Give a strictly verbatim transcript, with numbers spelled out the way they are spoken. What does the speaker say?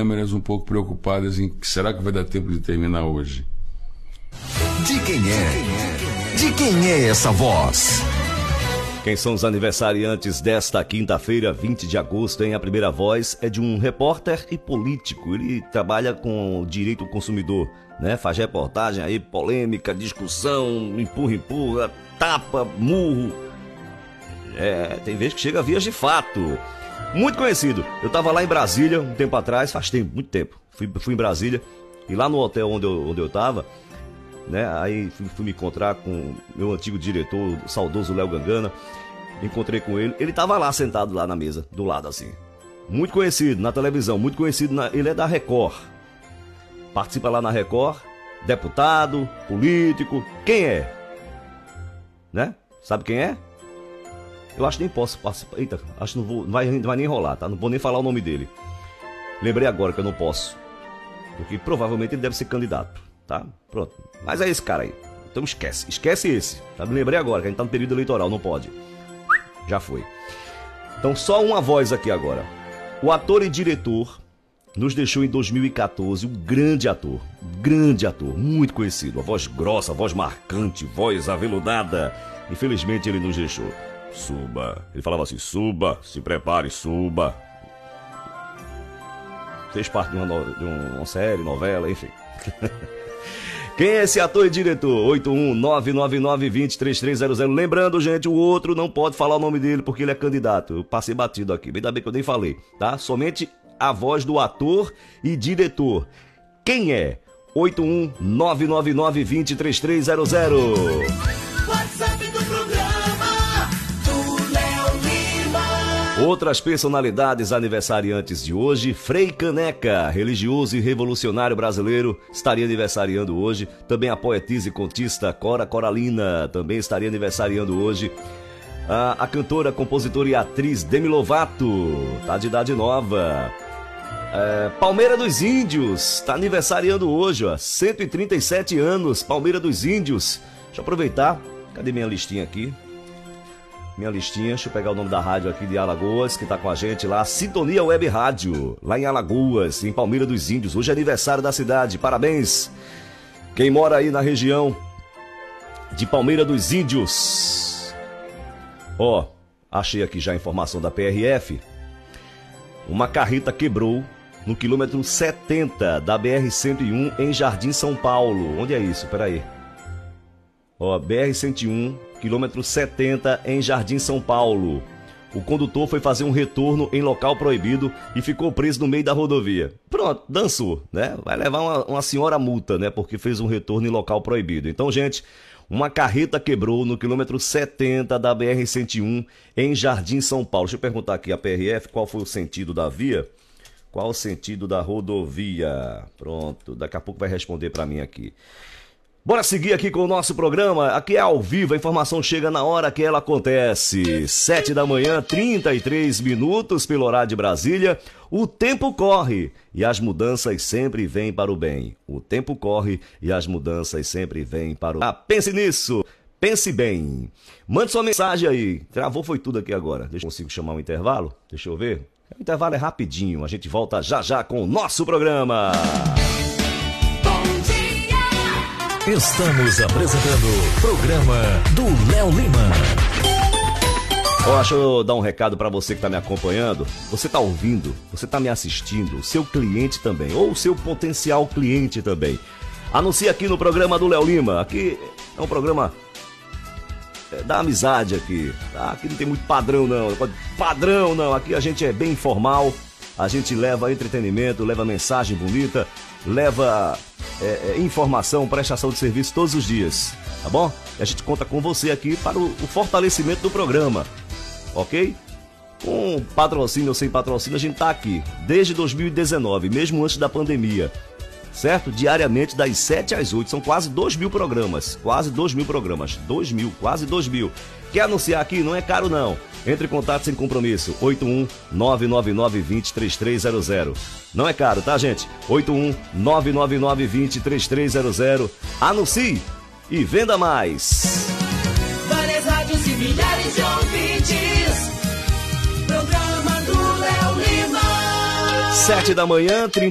câmeras um pouco preocupadas em será que vai dar tempo de terminar hoje. De quem é? De quem é essa voz? Quem são os aniversariantes desta quinta-feira, vinte de agosto, hein? A primeira voz é de um repórter e político. Ele trabalha com o direito do consumidor, né? Faz reportagem aí, polêmica, discussão, empurra, empurra, tapa, murro. É, tem vezes que chega a vias de fato. Muito conhecido. Eu tava lá em Brasília um tempo atrás, faz tempo, muito tempo. Fui, fui em Brasília e lá no hotel onde eu, onde eu tava, né? Aí fui, fui me encontrar com meu antigo diretor, o saudoso Léo Gangana. Encontrei com ele, ele tava lá sentado lá na mesa, do lado assim. Muito conhecido na televisão, muito conhecido, na, ele é da Record. Participa lá na Record, deputado, político. Quem é? Né? Sabe quem é? Eu acho que nem posso participar. Eita, acho que não, vou, não, vai, não vai nem rolar, tá? Não vou nem falar o nome dele. Lembrei agora que eu não posso. Porque provavelmente ele deve ser candidato, tá? Pronto. Mas é esse cara aí. Então esquece. Esquece esse. Tá? Me lembrei agora que a gente tá no período eleitoral, não pode. Já foi. Então só uma voz aqui agora. O ator e diretor nos deixou em dois mil e quatorze. Um grande ator. Grande ator. Muito conhecido. A voz grossa, a voz marcante, voz aveludada. Infelizmente ele nos deixou. Suba. Ele falava assim, suba, se prepare, suba. Fez parte de uma, no... de uma série, novela, enfim. Quem é esse ator e diretor? oito um nove nove nove dois zero três três zero zero. Lembrando, gente, o outro não pode falar o nome dele porque ele é candidato. Eu passei batido aqui, ainda bem que eu nem falei, tá? Somente a voz do ator e diretor. Quem é? oito um nove nove nove dois zero três três zero zero. WhatsApp do programa do Léo Lima. Outras personalidades aniversariantes de hoje. Frei Caneca, religioso e revolucionário brasileiro, estaria aniversariando hoje. Também a poetisa e contista Cora Coralina também estaria aniversariando hoje. A, a cantora, compositora e atriz Demi Lovato, tá de idade nova. É, Palmeira dos Índios, tá aniversariando hoje, ó, cento e trinta e sete anos, Palmeira dos Índios. Deixa eu aproveitar, cadê minha listinha aqui? Minha listinha, deixa eu pegar o nome da rádio aqui de Alagoas, que tá com a gente lá, Sintonia Web Rádio, lá em Alagoas, em Palmeira dos Índios. Hoje é aniversário da cidade, parabéns. Quem mora aí na região de Palmeira dos Índios. Ó, achei aqui já a informação da P R F. Uma carreta quebrou no quilômetro setenta da B R cento e um em Jardim São Paulo. Onde é isso? Peraí. Ó, B R cento e um, quilômetro setenta em Jardim São Paulo. O condutor foi fazer um retorno em local proibido e ficou preso no meio da rodovia. Pronto, dançou, né? Vai levar uma, uma senhora multa, né? Porque fez um retorno em local proibido. Então, gente, uma carreta quebrou no quilômetro setenta da B R cento e um em Jardim São Paulo. Deixa eu perguntar aqui a P R F qual foi o sentido da via. Qual o sentido da rodovia? Pronto, daqui a pouco vai responder para mim aqui. Bora seguir aqui com o nosso programa. Aqui é ao vivo, a informação chega na hora que ela acontece. Sete da manhã, trinta e três minutos pelo horário de Brasília. O tempo corre e as mudanças sempre vêm para o bem. O tempo corre e as mudanças sempre vêm para o... Ah, pense nisso, pense bem. Mande sua mensagem aí. Travou foi tudo aqui agora. Deixa eu consigo chamar um intervalo? Deixa eu ver. O intervalo é rapidinho, a gente volta já já com o nosso programa. Estamos apresentando o programa do Léo Lima. Ó, deixa eu dar um recado pra você que tá me acompanhando. Você tá ouvindo, você tá me assistindo, o seu cliente também, ou o seu potencial cliente também. Anuncie aqui no programa do Léo Lima. Aqui é um programa é, da amizade aqui. Tá? Aqui não tem muito padrão não, padrão não. Aqui a gente é bem informal, a gente leva entretenimento, leva mensagem bonita, leva é, é, informação, prestação de serviço todos os dias, tá bom? E a gente conta com você aqui para o, o fortalecimento do programa, ok? Com patrocínio ou sem patrocínio, a gente tá aqui desde dois mil e dezenove, mesmo antes da pandemia, certo? Diariamente das sete às oito, são quase dois mil programas, quase dois mil programas, dois mil, quase dois mil. Quer anunciar aqui? Não é caro não. Entre em contato sem compromisso, oito um nove nove nove dois zero três três zero zero. Não é caro, tá, gente? oito um nove nove nove dois zero três três zero zero. Anuncie e venda mais. Várias rádios e milhares de ouvintes. Programa do Léo Lima. Sete da manhã, trinta